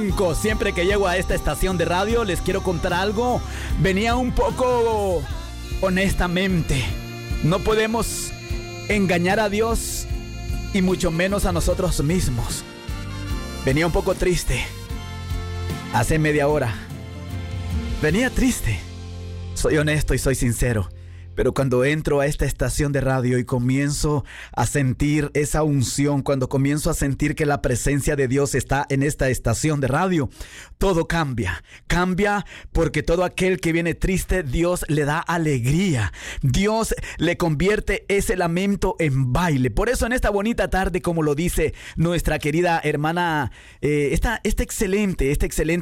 Siempre que llego a esta estación de radio les quiero contar algo. Venía un poco honestamente. No podemos engañar a Dios y mucho menos a nosotros mismos. Venía un poco triste. Hace media hora. Venía triste. Soy honesto y soy sincero. Pero cuando entro a esta estación de radio y comienzo a sentir esa unción, cuando comienzo a sentir que la presencia de Dios está en esta estación de radio, todo cambia. Cambia porque todo aquel que viene triste, Dios le da alegría. Dios le convierte ese lamento en baile. Por eso en esta bonita tarde, como lo dice nuestra querida hermana, esta excelente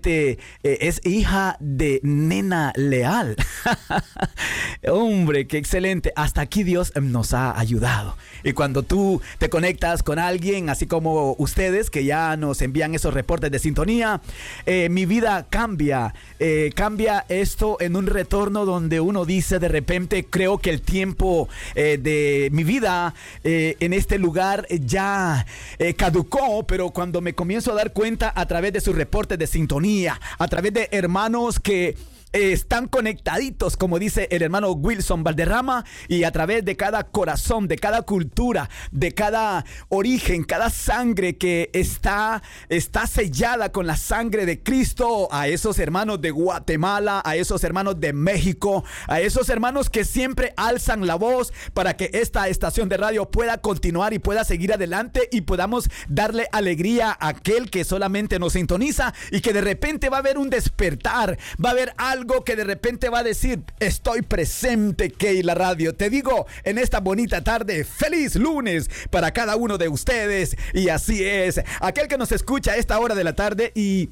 es hija de Nena Leal. Hombre, qué excelente. Hasta aquí Dios nos ha ayudado. Y cuando tú te conectas con alguien, así como ustedes que ya nos envían esos reportes de sintonía, mi vida cambia. Cambia esto en un retorno donde uno dice de repente, creo que el tiempo de mi vida en este lugar ya caducó, pero cuando me comienzo a dar cuenta a través de sus reportes de sintonía, a través de hermanos que están conectaditos, como dice el hermano Wilson Valderrama, y a través de cada corazón, de cada cultura, de cada origen, cada sangre que está sellada con la sangre de Cristo, a esos hermanos de Guatemala, a esos hermanos de México, a esos hermanos que siempre alzan la voz para que esta estación de radio pueda continuar y pueda seguir adelante y podamos darle alegría a aquel que solamente nos sintoniza y que de repente va a haber un despertar, va a haber algo que de repente va a decir: estoy presente, Keila Radio. Te digo en esta bonita tarde, feliz lunes para cada uno de ustedes. Y así es, aquel que nos escucha a esta hora de la tarde y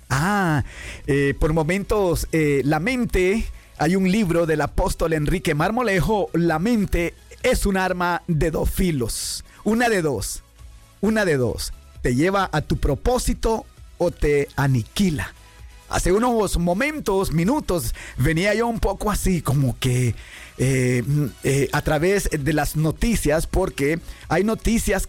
por momentos la mente, hay un libro del apóstol Enrique Marmolejo, la mente es un arma de dos filos, una de dos, te lleva a tu propósito o te aniquila. Hace unos minutos, venía yo un poco así, como que a través de las noticias, porque hay noticias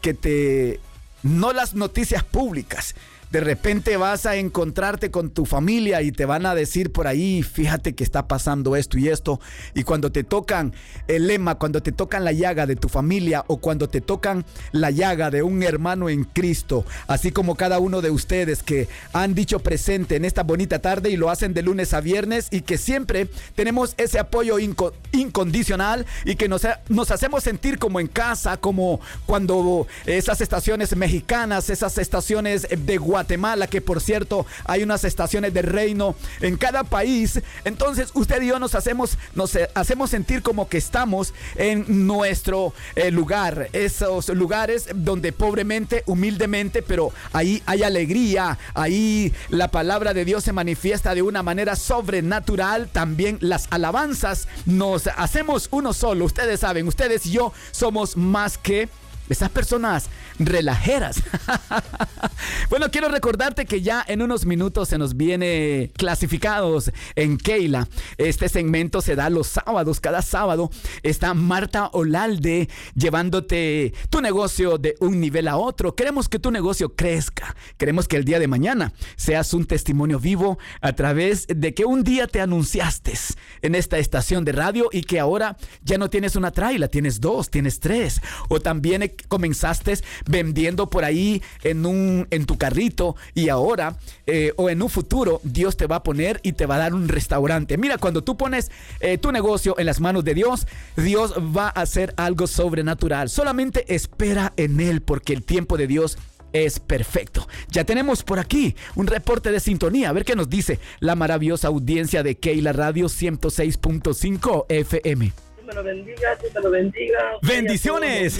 no las noticias públicas. De repente vas a encontrarte con tu familia y te van a decir por ahí: fíjate que está pasando esto y esto. Y cuando te tocan el lema, cuando te tocan la llaga de tu familia o cuando te tocan la llaga de un hermano en Cristo, así como cada uno de ustedes que han dicho presente en esta bonita tarde y lo hacen de lunes a viernes y que siempre tenemos ese apoyo incondicional y que nos hacemos sentir como en casa, como cuando esas estaciones mexicanas, esas estaciones de Guatemala, que por cierto hay unas estaciones de reino en cada país. Entonces usted y yo nos hacemos sentir como que estamos en nuestro lugar, esos lugares donde pobremente, humildemente, pero ahí hay alegría, ahí la palabra de Dios se manifiesta de una manera sobrenatural. También las alabanzas, nos hacemos uno solo. Ustedes saben, ustedes y yo somos más que esas personas relajeras. Bueno, quiero recordarte que ya en unos minutos se nos viene Clasificados en Keila. Este segmento se da los sábados. Cada sábado está Marta Olalde llevándote tu negocio de un nivel a otro. Queremos que tu negocio crezca. Queremos que el día de mañana seas un testimonio vivo a través de que un día te anunciaste en esta estación de radio y que ahora ya no tienes una traila, tienes dos, tienes tres. O también comenzaste vendiendo por ahí en tu carrito y ahora o en un futuro Dios te va a poner y te va a dar un restaurante. Mira, cuando tú pones tu negocio en las manos de Dios, Dios va a hacer algo sobrenatural. Solamente espera en Él, porque el tiempo de Dios es perfecto. Ya tenemos por aquí un reporte de sintonía. A ver qué nos dice la maravillosa audiencia de Keila Radio 106.5 FM. Me lo bendiga, Dios me lo bendiga. ¡Bendiciones!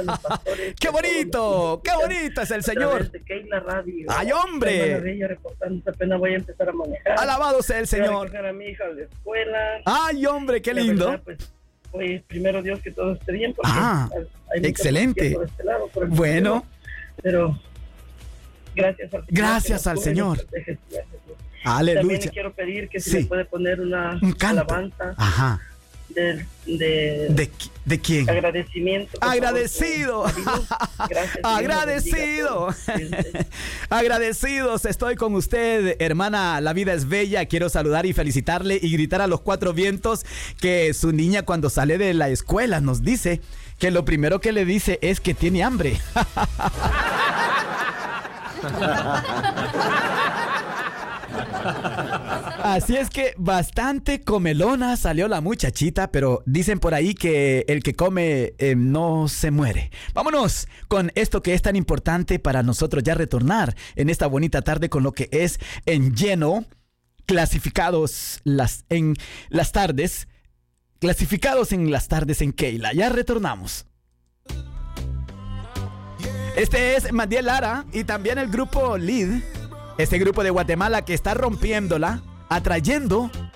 ¡Qué bonito! ¡Qué bonito es el Señor! ¡Ay, hombre! Apenas voy a empezar a manejar. ¡Alabado sea el Señor! Voy a a mi hija a la escuela. ¡Ay, hombre! ¡Qué lindo! Verdad, pues primero Dios que todo esté bien. Hay excelente. Por este lado, por bueno. Pero gracias al Señor. Aleluya. También le quiero pedir que si le puede poner una un canto. alabanza. Ajá. ¿De quién? Agradecimiento. Agradecido. Gracias. Agradecido. Agradecidos estoy con usted, hermana. La vida es bella. Quiero saludar y felicitarle y gritar a los cuatro vientos que su niña cuando sale de la escuela nos dice que lo primero que le dice es que tiene hambre. Así es que bastante comelona salió la muchachita, pero dicen por ahí que el que come no se muere. Vámonos con esto que es tan importante para nosotros ya retornar en esta bonita tarde con lo que es En Lleno, clasificados en las tardes en Keila. Ya retornamos. Este es Madiel Lara y también el grupo Lead. Este grupo de Guatemala que está rompiéndola, atrayendo